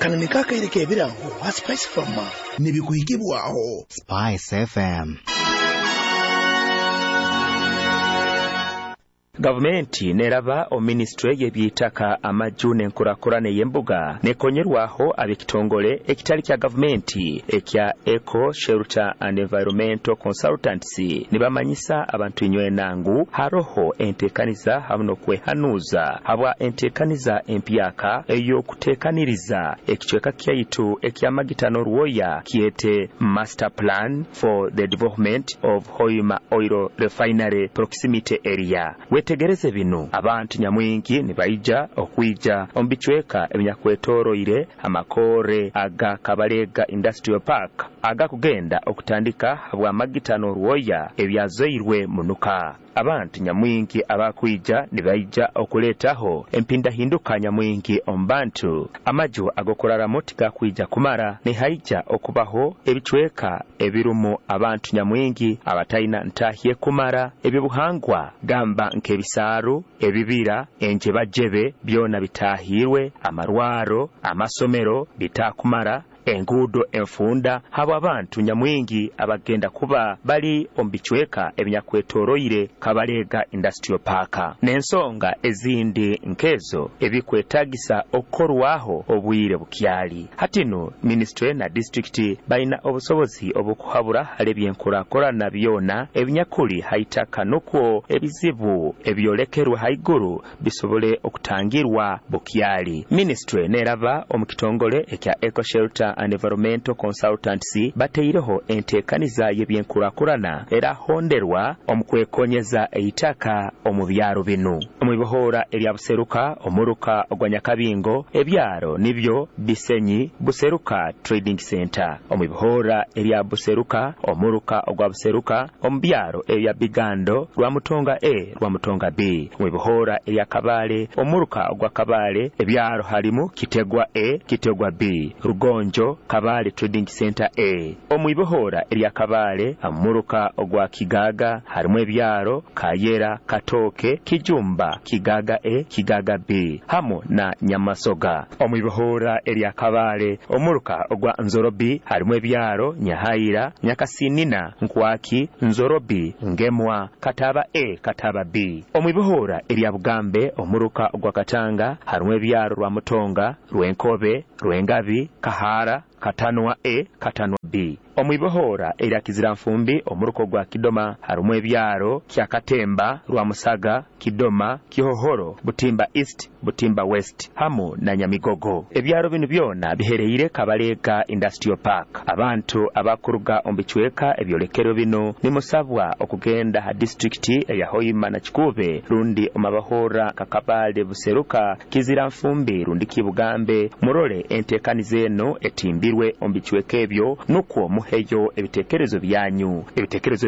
akanani kakaireka ebirango wa Spice Farmer nebikuyigibwaho Spice FM. Gavumenti neraba o ministry y'ebyitaka amajune nkurakurane y'embuga nekonyerwaho abekitongole ekitali kya gavumenti ekya Eco Shelter and Environmental Consultancy nibamanyisa abantu inywenangu haroho entekaniza hamuno kwehanuza habwa entekaniza empyaka eyo kutekaniriza ekichweka kyaitu ekyamagitano ruoya kiete Master Plan for the Development of Hoima Oil Refinery Proximity Area. Tegereze bino abantu nyamwingi nibaija okwija ombichweka ebinyakwetoroire amakore aga Kabalega Industrial Park aga kugenda okutandika habwa magitano ruoya ebyazoirwe munuka. Abantu nyamwingi abakwija nibaija okuletaho empinda hinduka nyamwingi ombantu amaju agokorara motika kwija kumara ni haija okubaho ebichweka ebirumo abantu nyamwingi abataina ntahye kumara ebibuhangwa gamba nkebisaru ebibira enje bajebe byona bitahirwe amarwaro amasomero bitakumara engudo enfunda habo abantu nyamwingi abagenda kuba bali ombichweka ebinyakwetoroire Kabalega Industrial Park nensonga ezindi nkezo ebikwetagisa okorwaho obwire bukyali hatino ministry na district baina obusobozi obukuhabura halebyenkura na byona ebinyakuli haitaka nokwo ebizibu ebyolekerwa haiguru bisobole okutangirwa bukyali. Ministry neraba omukitongole ekya Eco Shelter and Environmental Consultancy bateireho entekaniza y'ebyenkurakurana era honderwa omukwekonyeza eitaka omubyaro binu omubibohora erya Buseruka omuruka ogwanyakabingo ebyaro nibyo Bisenyi Buseruka Trading Center omubibohora erya Buseruka omuruka ogwa Buseruka ombyaro erya Bigando Rwamutonga A Rwamutonga B omubibohora erya Kabale omuruka ogwa Kabale ebyaro halimu Kitegwa A Kitegwa B Rugonjo Kabale Trading Center A omwibohora erya Kabale amuruka ogwa Kigaga harimu ebyaro Kayera Katoke Kijumba Kigaga A Kigaga B hamo na Nyamasoga omwibohora erya Kabale omuruka ogwa Nzorobi harimu ebyaro Nyahaira Nyakasinina Nkwaki Nzorobi Ngemwa Kataba A Kataba B omwibohora erya Bugambe omuruka ogwa Katanga harimu ebyaro Rwamutonga Rwenkobe Rwengabi Kahara Katanwa A Katanwa B omwibohora erya Kiziranfumbi omuruko gwa Kidoma harimu ebyaro kya Katemba Rwamusaga Kidoma Kihohoro Butimba East Butimba West hamo na Nyamigogo ebyaro bino byona bihereire Kabalega Industrial Park. Abantu abakuruga ombichweka ebyolekero bino nimusabwa okugenda ha district eya Hoima na Kikube rundi omabahora Kakabale Buseruka Kiziranfumbi rundi Kibugambe murole entekanize eno etimbirwe ombichweka ebyo nukwo muheyo ebitekerezo byanyu ebitekerezo